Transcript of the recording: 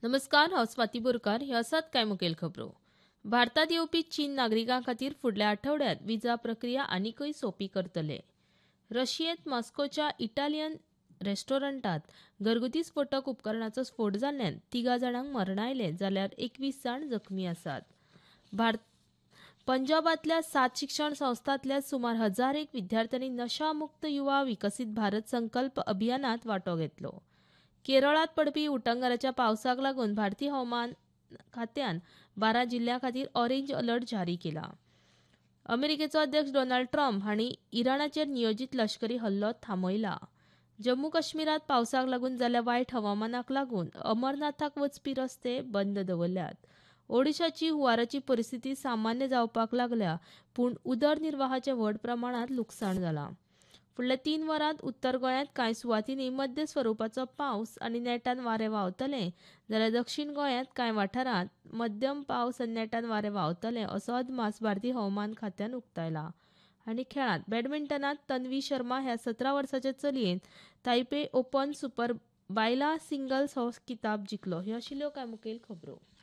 नमस्कार, हांव स्वाती बोरकार. ह्यो आसात कांय मुखेल खबरो. भारतात येवपी चीन नागरिकां खातीर फुडल्या आठवड्यात विजा प्रक्रिया आनीकय सोपी करतले. रशियेंत मॉस्कोच्या इटालियन रेस्टॉरंटात घरगुती स्फोटक उपकरणाचो स्फोट जाल्ल्यान 3 जाणांक मरण आयलें जाल्यार 21 जाण जखमी आसात. पंजाबातल्या 7 शिक्षण संस्थांतल्या सुमार 1001 विद्यार्थ्यांनी नशा मुक्त युवा विकसीत भारत संकल्प अभियानात वांटो घेतलो. केरळात पडपी उटंगराच्या पावसाक लागून भारतीय हवामान खात्यान 12 जिल्ह्यां खातीर ऑरेंज अलर्ट जारी केला. अमेरिकेचो अध्यक्ष डोनाल्ड ट्रम्प हांणी इराणाचेर नियोजीत लश्करी हल्लो थांबयला. जम्मू काश्मीरात पावसाक लागून जाल्ल्या वायट हवामानाक लागून अमरनाथाक वचपी रस्ते बंद दवरल्यात. ओडिशाची हुंवाराची परिस्थिती सामान्य जावपाक लागल्या, पूण उदरनिर्वाहाचें व्हड प्रमाणांत लुकसाण जालां. फुडल्या 3 वरांत उत्तर गोंयांत कांय सुवातींनी मध्य स्वरुपाचो पावस आनी नेटान वारें व्हांवतले जाल्यार दक्षिण गोंयांत कांय वाठारांत मध्यम पावस आनी नेटान वारें व्हांवतले असो अदमास भारतीय हवामान खात्यान उक्तायला. आनी खेळांत बॅडमिंटनात तन्वी शर्मा ह्या 17 वर्सांच्या चलयेन तायपे ओपन सुपर बायलां सिंगल्स हो किताब जिखलो. ह्यो आशिल्ल्यो कांय मुखेल खबरो.